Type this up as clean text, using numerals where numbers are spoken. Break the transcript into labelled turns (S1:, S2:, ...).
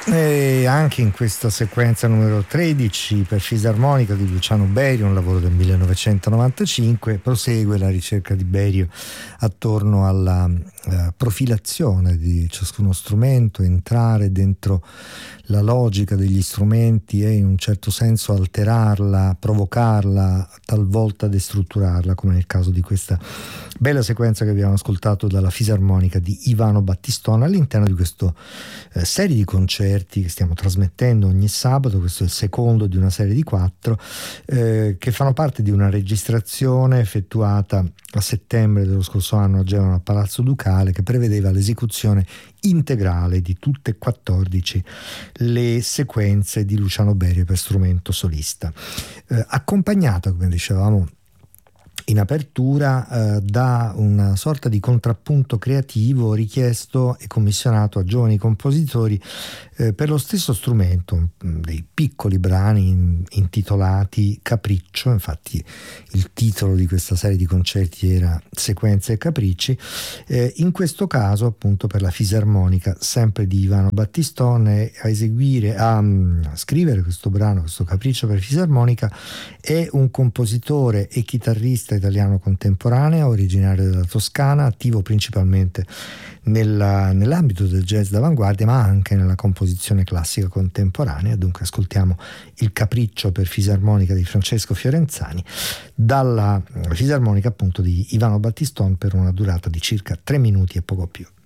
S1: E anche in questa sequenza numero 13 per fisarmonica di Luciano Berio, un lavoro del 1995, prosegue la ricerca di Berio attorno alla profilazione di ciascuno strumento, entrare dentro la logica degli strumenti e in un certo senso alterarla, provocarla, talvolta destrutturarla, come nel caso di questa bella sequenza che abbiamo ascoltato dalla fisarmonica di Ivano Battistone all'interno di questa serie di concerti che stiamo trasmettendo ogni sabato. Questo è il secondo di una serie di 4 che fanno parte di una registrazione effettuata a settembre dello scorso anno a Genova al Palazzo Ducale, che prevedeva l'esecuzione integrale di tutte e 14 le sequenze di Luciano Berio per strumento solista, accompagnata, come dicevamo in apertura, da una sorta di contrappunto creativo richiesto e commissionato a giovani compositori per lo stesso strumento, dei piccoli brani intitolati Capriccio. Infatti il titolo di questa serie di concerti era Sequenze e Capricci. In questo caso appunto per la fisarmonica sempre di Ivano Battistone a scrivere questo brano, questo Capriccio per fisarmonica, è un compositore e chitarrista italiano contemporaneo, originario della Toscana, attivo principalmente nell'ambito del jazz d'avanguardia, ma anche nella composizione classica contemporanea. Dunque ascoltiamo il Capriccio per fisarmonica di Francesco Fiorenzani dalla fisarmonica appunto di Ivano Battistone per una durata di circa 3 minuti e poco più.